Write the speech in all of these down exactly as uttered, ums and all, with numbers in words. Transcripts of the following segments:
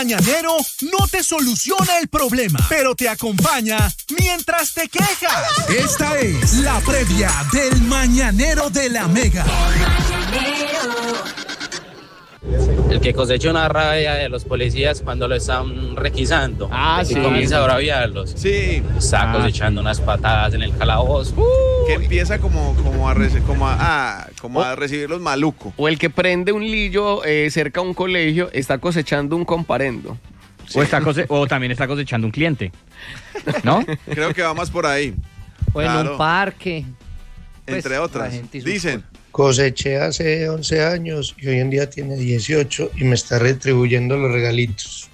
Mañanero no te soluciona el problema, pero te acompaña mientras te quejas. Esta es la previa del Mañanero de la Mega. El que cosecha una rabia de los policías cuando lo están requisando. Ah, y sí. comienza a braviarlos. Sí. Está Ah, cosechando sí. unas patadas en el calabozo. Uh, Que empieza como, como, a, rece- como, a, ah, como a recibir los malucos. O el que prende un lillo eh, cerca a un colegio está cosechando un comparendo. O, está cose- o también está cosechando un cliente, ¿no? Creo que va más por ahí. O en Claro. un parque. Pues, Entre la otras. gente y sus Dicen. Coseché hace once años y hoy en día tiene dieciocho y me está retribuyendo los regalitos.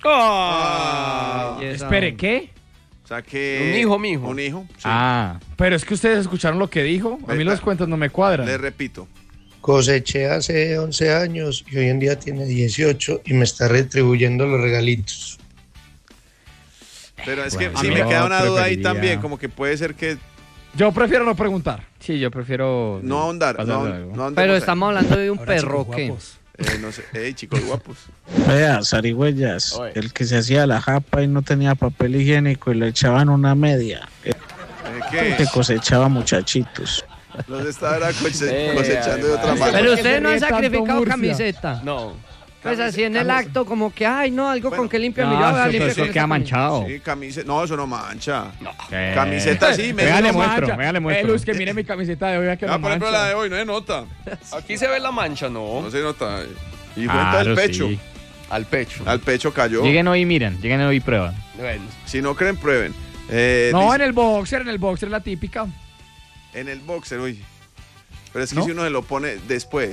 Ah, Belleza. Espere, ¿qué? o sea que. Un hijo, mijo. Un hijo. Sí. Ah, pero es que ustedes escucharon lo que dijo. A mí Ve, los pa- cuentos no me cuadran. Le repito. Coseché hace once años y hoy en día tiene dieciocho y me está retribuyendo los regalitos. Pero es Bueno, que sí yo me queda una duda ahí preferiría- también. Como que puede ser que Yo prefiero no preguntar. Sí, yo prefiero no ahondar. pasar No, de largo. no andemos Pero ahí. estamos hablando de un Ahora, perro chicos que... guapos. Eh, no sé. Ey, chicos guapos. Vea, zarigüeyas, Oye. el que se hacía la japa y no tenía papel higiénico y le echaban una media, Eh, el que ¿Qué? cosechaba muchachitos. Los estaba cose- Eh, cosechando de otra además. manera. Pero ¿Por qué ustedes se no han ríe tanto, sacrificado Murcia? camiseta. No. Pues así en el acto como que, ay, no, algo Bueno, con que limpia mi No, llave. eso, limpia eso con queda esa manchado. Sí, camiseta. No, eso no mancha. Eh. Camiseta sí, me Véale no muestro, mancha. véale muestro. Eh, Luz, que mire mi camiseta de hoy, vea que Ah, no por ejemplo, mancha. la de hoy no se nota. Aquí se ve la mancha, ¿no? No se nota. Y Claro, cuenta el pecho. sí. Al pecho. Al pecho cayó. Lleguen hoy y miren, lleguen hoy y prueban. Bueno. Si no creen, prueben. Eh, No, dice- en el boxer, en el boxer la típica. en el boxer, oye. Pero es que ¿No? si uno se lo pone después.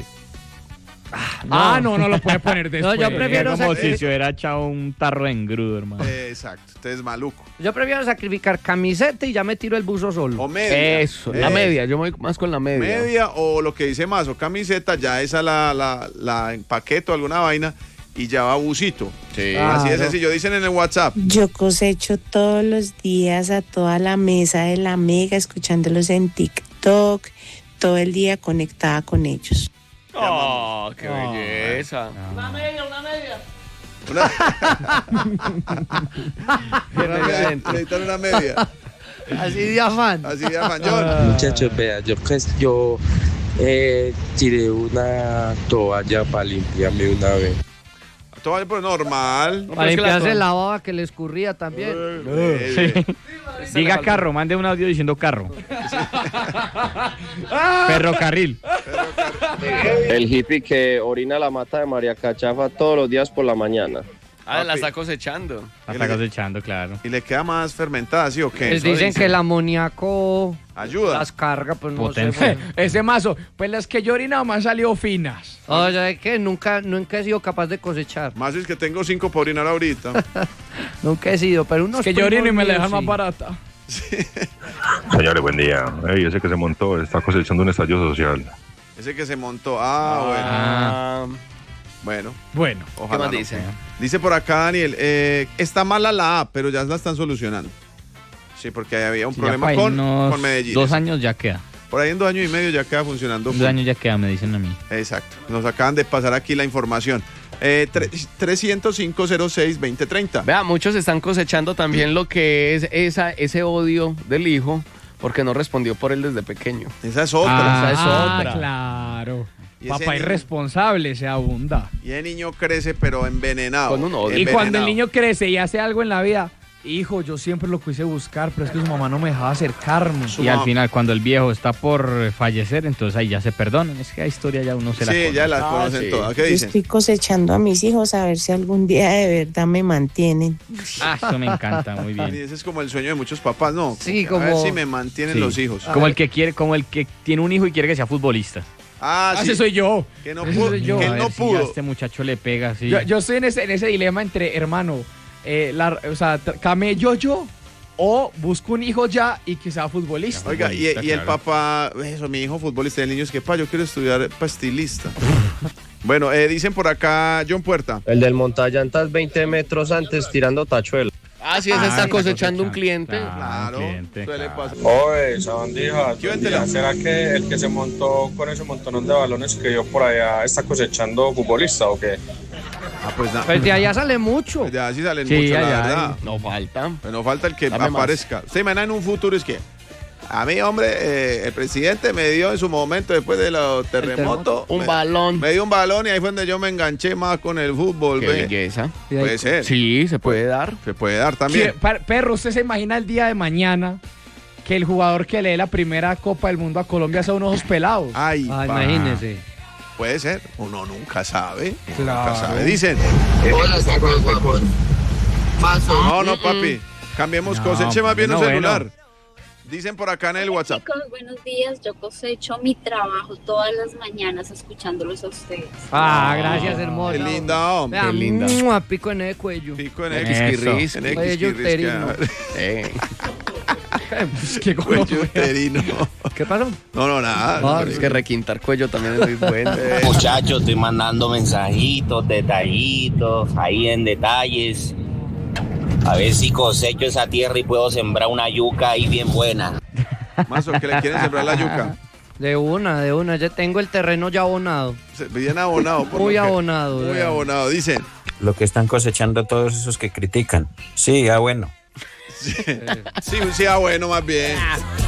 Ah, no, no lo puede poner después. yo prefiero Como sacri- si se hubiera echado un tarro de engrudo, hermano. Eh, exacto. Usted es maluco. Yo prefiero sacrificar camiseta y ya me tiro el buzo solo. O media. Eso, la Eh, media. Yo me voy más con la media. Media o lo que dice más, o camiseta, ya esa la, la, la empaqueto, alguna vaina, y ya va busito. Sí. Ah. Así de Claro. sencillo. Dicen en el WhatsApp. Yo cosecho todos los días a toda la mesa de la Mega, escuchándolos en TikTok, todo el día conectada con ellos. Oh, qué Ah. belleza. Una, Una media adentro. necesitan una media. Así de afán. Así de mayor. Muchachos, vea, yo, pues, yo eh, tiré una toalla para limpiarme una vez. Todo pues normal. Para es que la limpiarse to- la baba que le escurría también. Eh, Diga carro, mande un audio diciendo carro. Ferrocarril. El hippie que orina la mata de María Cachafa todos los días por la mañana. Ah, la Papi. está cosechando. La está cosechando, claro. Y le queda más fermentada, ¿sí o qué? Les Eso dicen dicen. que el amoníaco Ayuda. las carga, pues no Potente. sé. Ese mazo, pues las que yo orinado me han salido finas. Oye, es que nunca, nunca he sido capaz de cosechar. Más es que tengo cinco por orinar ahorita. Nunca he sido, pero unos Es que yo orino y me la primos dejan más míos, barata. Señores, buen día. Ey, ese que se montó está cosechando un estallido social. Ese que se montó. Ah, bueno. Ah, Bueno, Bueno, ¿qué ojalá. más no. dice? Dice por acá Daniel, eh, está mala la A, pero ya la están solucionando. Sí, porque ahí había un Sí, ya problema por ahí con, unos con Medellín. Dos años ya queda. Por ahí en dos años y medio ya queda funcionando. Dos años ya queda, me dicen a mí. Exacto. Nos acaban de pasar aquí la información. Eh, tre- trescientos cinco cero seis veinte treinta. Vea, muchos están cosechando también lo que es esa, ese odio del hijo porque no respondió por él desde pequeño. Esa es otra. ah, esa es otra. claro. Y ese Papá niño- irresponsable se abunda. Y el niño crece, pero envenenado. Con un odio. Y cuando el Envenenado. niño crece y hace algo en la vida, hijo, yo siempre lo quise buscar, pero es que su mamá no me dejaba acercarme. Su Y al mamá- final, cuando el viejo está por fallecer, entonces ahí ya se perdonan. Es que la historia ya uno se la Sí, conoce. ya las Ah, conocen sí. todas. ¿Qué Yo dicen? estoy cosechando a mis hijos a ver si algún día de verdad me mantienen. Ah, eso me encanta, muy Y bien. ese es como el sueño de muchos papás, ¿no? Sí, que A ver como- si me mantienen Sí. los hijos. Como el que quiere, como el que tiene un hijo y quiere que sea futbolista. Ah, Ah, sí. ese soy yo. Que no Ese pudo. soy yo. Que A él ver no si ya pudo. este muchacho le pega así. Yo, yo estoy en ese, en ese dilema entre, hermano, eh, la, o sea, tra- camello yo o busco un hijo ya y que sea futbolista. Oiga, y, Futbolista, y el claro. papá, eso, mi hijo futbolista, y el niño es que, pa, yo quiero estudiar pastilista. Bueno, eh, dicen por acá, John Puerta. El del montallantas veinte metros antes tirando tachuelo. Ah, sí, ese Ah, está está cosechando un cosechando. cliente. Claro. Claro, cliente, suele claro. pasar. Oye, sabandija, Lléventela. ¿será que el que se montó con ese montonón de balones que dio por allá está cosechando futbolista o qué? Ah, pues nada. Pues de allá sale mucho. Pues de allá sí salen Sí, mucho, la allá verdad. hay- no falta. Pero no falta el que Dame más. aparezca. Usted imagina en un futuro es que a mí, hombre, eh, el presidente me dio en su momento, después de los terremotos, Un me, balón. me dio un balón y ahí fue donde yo me enganché más con el fútbol. Qué ve. belleza. Puede ser. Sí, se puede dar. Se puede dar también. Sí, per- Perro, ¿usted se imagina el día de mañana que el jugador que le dé la primera Copa del Mundo a Colombia sea uno de esos pelados? Ay, Ah, pa. imagínese. Puede ser. Uno nunca sabe. Uno Claro. Nunca sabe. Dicen. Hola, sacos guapos. Paso. No, no, papi. Cambiemos No, cosas. Eche más bien un bueno, celular. bueno. Dicen por acá en el Hola, WhatsApp. chicos, buenos días. Yo cosecho mi trabajo todas las mañanas escuchándolos a ustedes. Ah, gracias, hermosa. Qué linda, hombre. Vea, Qué linda. mua, pico en el cuello. Pico en Eso. X. En X. Cuello uterino. Eh, Pues, qué Cuello gonorrea. uterino. ¿Qué pasó? No, no, nada. ah, es que requintar cuello también es muy bueno. Eh, Muchachos, estoy mandando mensajitos, detallitos, ahí en detalles. A ver si cosecho esa tierra y puedo sembrar una yuca ahí bien buena. Mazo, que le quieren sembrar la yuca. De una, de una. Ya tengo el terreno ya abonado. Se- Bien abonado. por Muy lo que- abonado. Muy vea. abonado. Dicen. Lo que están cosechando todos esos que critican. Sí, ah, bueno. Sí, sí, sí, ah, bueno, más bien.